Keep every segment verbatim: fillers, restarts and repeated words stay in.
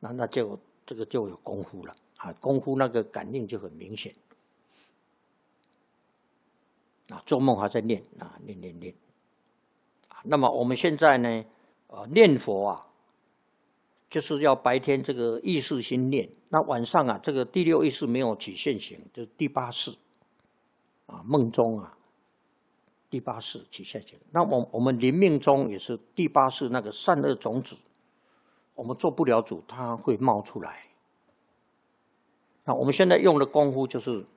那那就这个就有功夫了啊，功夫那个感应就很明显啊。做梦还在念啊，念念念啊。那么我们现在呢，呃，念佛啊，就是要白天这个意识心念，那晚上啊，这个第六意识没有起现行，就是第八识啊，梦中啊。第八识起现行，那我我们临命中也是第八识那个善恶种子，我们做不了主，它会冒出来。那我们现在用的功夫就是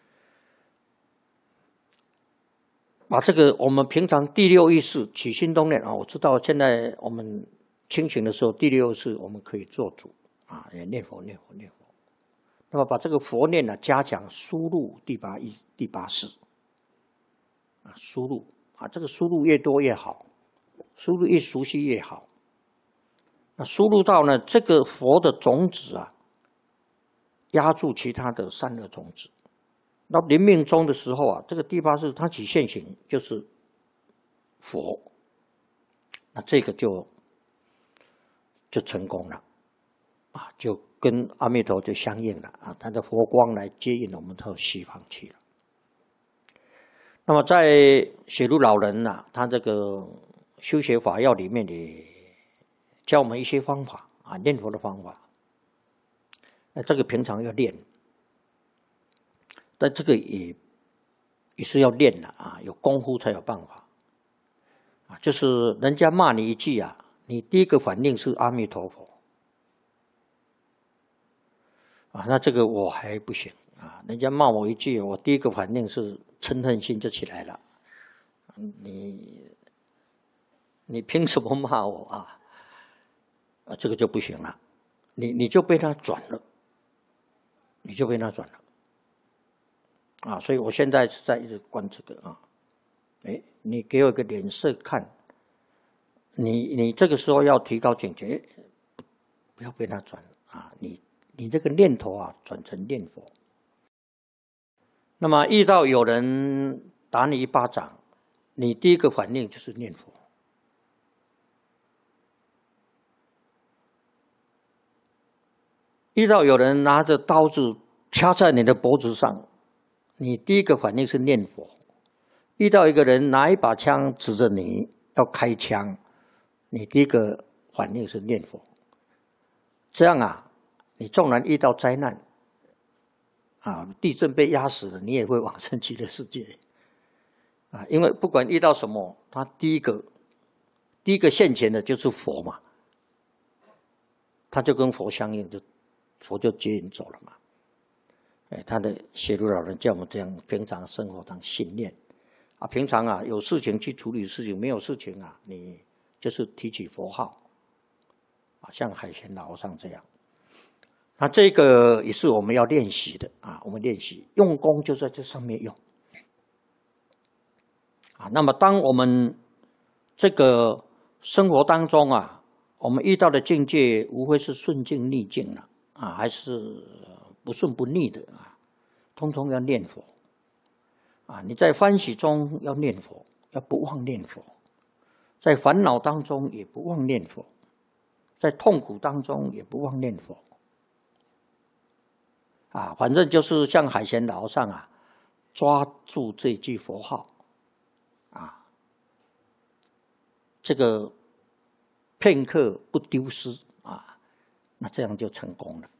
把这个我们平常第六意识起心动念啊，我知道现在我们清醒的时候，第六意识我们可以做主啊，也念佛念佛念佛。那么把这个佛念呢加强输入第八意第八识。啊，输入啊，这个输入越多越好，输入越熟悉越好。那输入到呢，这个佛的种子啊，压住其他的善恶种子。到临命终的时候啊，这个第八识它起现行就是佛，那这个就就成功了啊，就跟阿弥陀就相应了啊，他的佛光来接引我们到西方去了。那么在雪茹老人啊，他这个修学法要里面也教我们一些方法啊，念佛的方法。那这个平常要练，但这个也也是要练的啊，有功夫才有办法啊。就是人家骂你一句啊，你第一个反应是阿弥陀佛啊，那这个我还不行啊。人家骂我一句，我第一个反应是嗔恨心就起来了，你你凭什么骂我啊？啊，这个就不行了，你你就被他转了，你就被他转了，啊，所以我现在是在一直观这个啊，哎，你给我一个脸色看，你你这个时候要提高警觉，不要被他转啊，你你这个念头啊转成念佛。那么遇到有人打你一巴掌，你第一个反应就是念佛。遇到有人拿着刀子掐在你的脖子上，你第一个反应是念佛。遇到一个人拿一把枪指着你要开枪，你第一个反应是念佛。这样啊，你纵然遇到灾难啊，地震被压死了，你也会往生极乐世界啊！因为不管遇到什么，他第一个第一个现前的就是佛嘛，他就跟佛相应，就佛就接引走了嘛。哎，他的雪茹老人叫我们这样平常生活当信念啊，平常啊有事情去处理事情，没有事情啊，你就是提起佛号啊，像海贤老和尚这样。那这个也是我们要练习的啊，我们练习用功就在这上面用啊。那么当我们这个生活当中啊，我们遇到的境界无非是顺境逆境了啊，还是不顺不逆的啊，通通要念佛啊。你在欢喜中要念佛，要不忘念佛；在烦恼当中也不忘念佛，在痛苦当中也不忘念佛。啊，反正就是像海贤老和尚啊，抓住这句佛号，啊，这个片刻不丢失啊，那这样就成功了。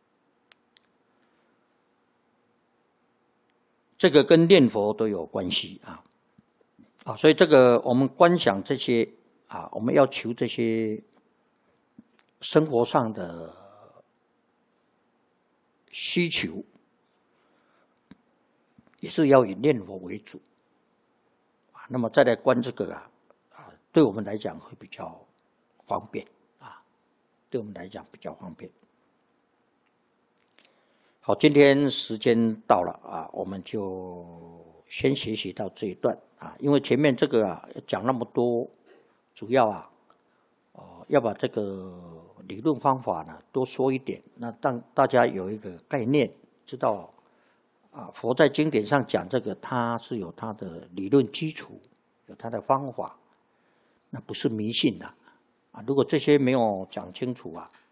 这个跟念佛都有关系啊，啊，所以这个我们观想这些啊，我们要求这些生活上的需求，也是要以念佛为主啊。那么再来观这个啊，啊，对我们来讲会比较方便啊，对我们来讲比较方便。好，今天时间到了啊，我们就先学习到这一段啊，因为前面这个啊讲那么多，主要啊，哦，要把这个理论方法呢多说一点，那让大家有一个概念，知道啊，佛在经典上讲这个，它是有它的理论基础，有它的方法，那不是迷信的啊。如果这些没有讲清楚啊，